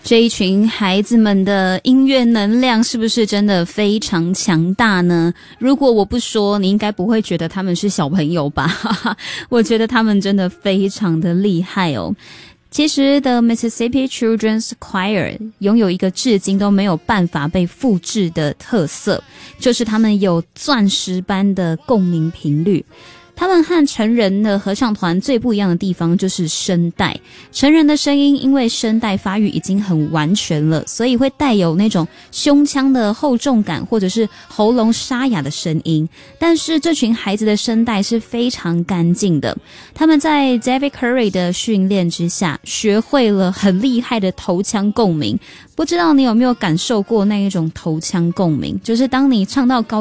这一群孩子们的音乐能量是不是真的非常强大呢？如果我不说，你应该不会觉得他们是小朋友吧？我觉得他们真的非常的厉害哦。其实 The Mississippi Children's Choir 拥有一个至今都没有办法被复制的特色，就是他们有钻石般的共鸣频率。他们和成人的合唱团最不一样的地方就是声带。成人的声音因为声带发育已经很完全了，所以会带有那种胸腔的厚重感或者是喉咙沙哑的声音。但是这群孩子的声带是非常干净的，他们在 David Curry 的训练之下学会了很厉害的头腔共鸣。不知道你有没有感受过那一种头腔共鸣，就是当你唱到高